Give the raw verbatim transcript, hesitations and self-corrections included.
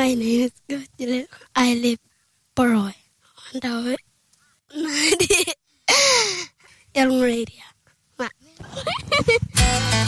My name is Gojile. I live Paroy. On the ninety Elm Radio.